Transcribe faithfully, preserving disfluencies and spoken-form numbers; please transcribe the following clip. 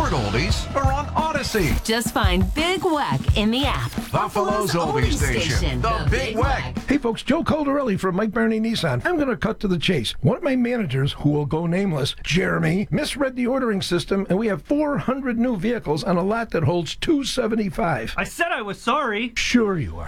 favorite oldies are on Odyssey. Just find Big Weck in the app. Buffalo's Oldie Station, the Big Weck. Hey folks, Joe Caldarelli from Mike Barney Nissan. I'm going to cut to the chase. One of my managers, who will go nameless, Jeremy, misread the ordering system, and we have four hundred new vehicles on a lot that holds two seventy-five. I said I was sorry. Sure you are.